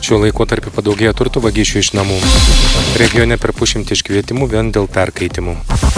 Šiuo laikotarpiu padaugėjo turto vagysčių iš namų. Regione per 100 iškvietimų vien dėl perkaitimų.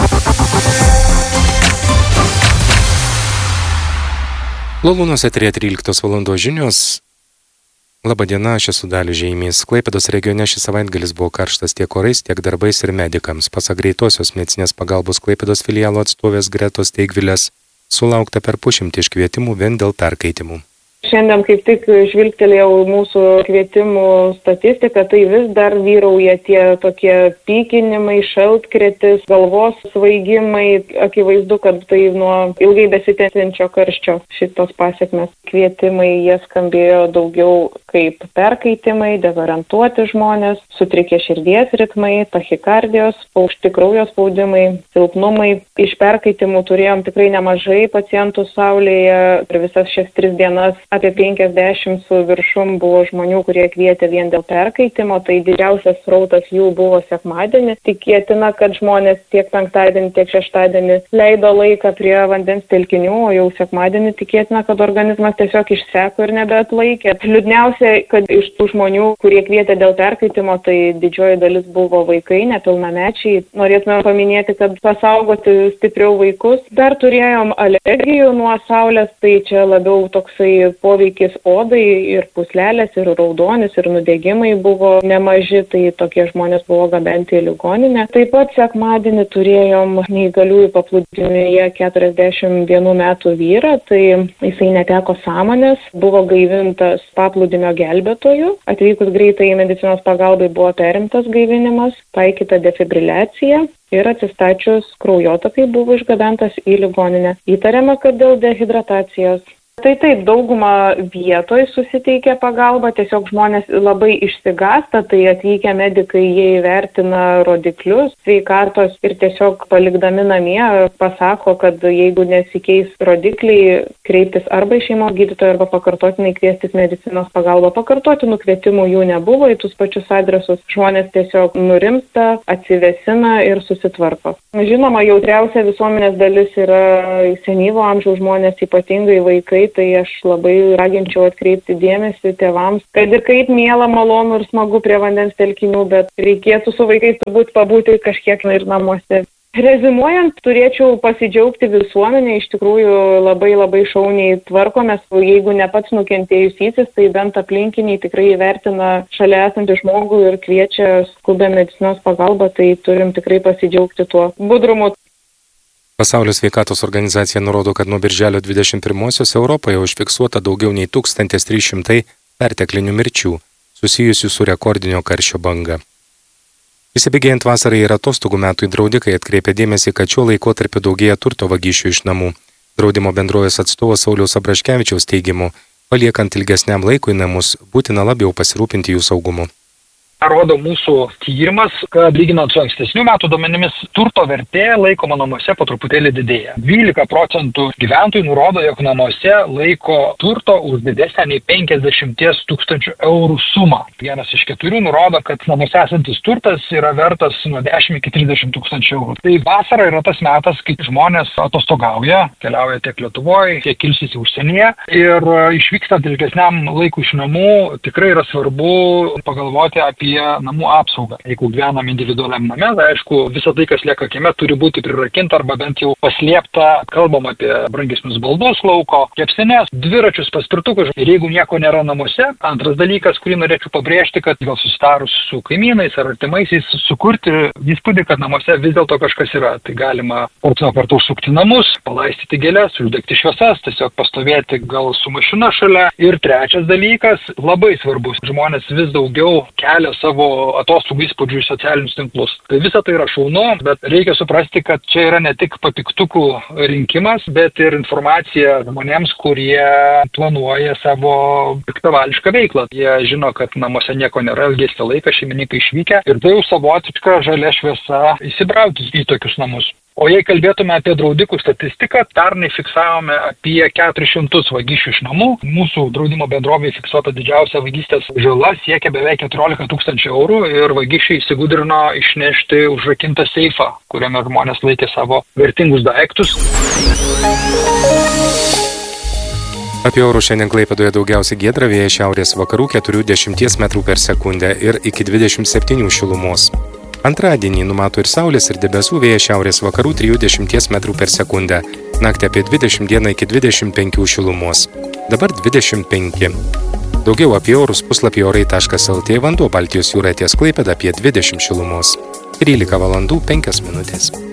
Lalūnuose 13 val. Žinios. Labadiena, aš esu Dalius Žeimys. Klaipėdos regione šis savaitgalis buvo karštas tiek orais, tiek darbais ir medikams. Pasak greitosios medicininės pagalbos Klaipėdos filialo atstovės Gretos Teigvilės, sulaukta per 100 iškvietimų vien dėl perkaitimų. Šiandien kaip tik žvilgtelėjau mūsų kvietimų statistiką, tai vis dar vyrauja tie tokie pykinimai, šaltkritis, galvos svaigimai. Akivaizdu, kad tai nuo ilgai besitęsiančio karščio šitos pasekmės. Kvietimai jie skambėjo daugiau kaip perkaitimai, dezorientuoti žmonės, sutrikę širdies ritmai, tachikardijos, aukšti kraujo spaudimai, silpnumai. Iš perkaitimų turėjom tikrai nemažai pacientų saulėje per visas šias 3 dienas. Apie 50 su viršum buvo žmonių, kurie kvietė vien dėl perkaitimo, tai didžiausias srautas jų buvo sekmadienį. Tikėtina, kad žmonės tiek penktadienį, tiek šeštadienį leido laiką prie vandens telkinių, o jau sekmadienį tikėtina, kad organizmas tiesiog išseko ir nebeatlaikė. Liūdniausia, kad iš tų žmonių, kurie kvietė dėl perkaitimo, tai didžioji dalis buvo vaikai, nepilnamečiai. Norėtume paminėti, kad pasaugoti stipriau vaikus. Dar turėjom alergijų nuo saulės, tai čia labiau toksai poveikis odai ir puslelės, ir raudonis, ir nudegimai buvo nemaži, tai tokie žmonės buvo gabenti į ligoninę. Taip pat sekmadienį turėjom neįgaliųjų paplūdimyje 41 metų vyrą, tai jisai neteko sąmonės, buvo gaivintas paplūdimio gelbėtojų. Atvykus greitai medicinos pagalbai buvo perimtas gaivinimas, taikyta defibriliacija. Ir atsistačius kraujotakai buvo išgabentas į ligoninę. Įtariama, kad dėl dehidratacijos. Tai taip, dauguma vietoj susiteikia pagalbą, tiesiog žmonės labai išsigąsta, tai atvykę medikai jie įvertina rodiklius sveikatos ir tiesiog palikdami namie pasako, kad jeigu nesikeis rodikliai, kreiptis arba į šeimos gydytoją, arba pakartotinai kviestis medicinos pagalbą. Pakartotinų kvietimų jų nebuvo į tus pačius adresus, žmonės tiesiog nurimsta, atsivėsina ir susitvarko. Žinoma, jautriausia visuomenės dalis yra senyvo amžiaus žmonės, ypatingai vaikai. Tai aš labai raginčiau atkreipti dėmesį tėvams, kad ir kaip miela, malonu ir smagu prie vandens telkinių, bet reikėtų su vaikais turbūt pabūti kažkiek ir namuose. Rezimuojant, turėčiau pasidžiaugti visuomenė, iš tikrųjų labai šauniai tvarkomės, jeigu ne pats nukentėjusysis, tai bent aplinkiniai tikrai įvertina šalia esantį žmogų ir kviečia skubę medicinos pagalbą, tai turim tikrai pasidžiaugti tuo budrumu. Pasaulio sveikatos organizacija nurodo, kad nuo birželio 21-osios Europoje užfiksuota daugiau nei 1300 perteklinių mirčių, susijusių su rekordinio karščio banga. Įsibėgėjant vasarai ir atostogų metui draudikai atkreipė dėmesį, kad šiuo laikotarpiu daugėja turto vagysčių iš namų. Draudimo bendrovės atstovas Sauliaus Abraškevičiaus teigimu, paliekant ilgesniam laikui namus, būtina labiau pasirūpinti jų saugumu. Rodo mūsų tyrimas, kad lyginant su ankstesnių metų duomenimis, turto vertė laikoma namuose po truputėlį didėja. 12% gyventojų nurodo, jog namuose laiko turto už didesnę nei 50 000 eurų sumą. 1 iš 4 nurodo, kad namuose esantis turtas yra vertas nuo 10 iki 30 000 eurų. Tai vasara yra tas metas, kai žmonės atostogauja, keliauja tiek Lietuvoje, tiek ilsisi užsienyje ir išvykstant ilgesniam laikui iš namų, tikrai yra svarbu pagalvoti apie namų apsaugą. Jeigu gyvenam individualiam name, tai aišku, visą tai, kas lieka kieme, turi būti prirakinta arba bent jau paslėpta. Kalbam apie brangesnius baldus lauko, kepsines, dviračius, paspirtukus. Ir jeigu nieko nėra namuose, antras dalykas, kurį norėčiau pabrėžti, kad gal susitarus su kaimynais ar artimaisiais, sukurti įspūdį, kad namuose vis dėlto kažkas yra. Tai galima kartu užsukti namus, palaistyti gėles, uždegti šviesas, tiesiog pastovėti gal su mašina šalia. Ir trečias dalykas, labai svarbus, žmonės vis daugiau kelia savo atostogų įspūdžių į socialinius tinklus. Tai visa tai yra šaunu, bet reikia suprasti, kad čia yra ne tik papiktukų rinkimas, bet ir informacija žmonėms, kurie planuoja savo piktavališką veiklą. Jie žino, kad namuose nieko nėra, ilgesnį laiką šeimininkai išvykę ir tai jau savotiška žalia šviesa įsibrauti į tokius namus. O jei kalbėtume apie draudikų statistiką, pernai fiksavome apie 400 vagysčių iš namų. Mūsų draudimo bendrovėje fiksuota didžiausia vagystės žala siekia beveik 14 000 eurų ir vagysčiai įsigudrino išnešti užrakintą seifą, kuriame žmonės laikė savo vertingus daiktus. Apie orus šiandien Klaipėdoje daugiausiai giedra, vėjas šiaurės vakarų 4–10 metrų per sekundę ir iki 27 šilumos. Antradienį numato ir saulės ir debesų, vėjas šiaurės vakarų 3–10 metrų per sekundę. Naktį apie 20, dieną iki 25 šilumos. Dabar 25. Daugiau apie orus puslapyje orai.lt, vanduo Baltijos jūroje ties Klaipėda apie 20 šilumos. 13 valandų 5 minutės.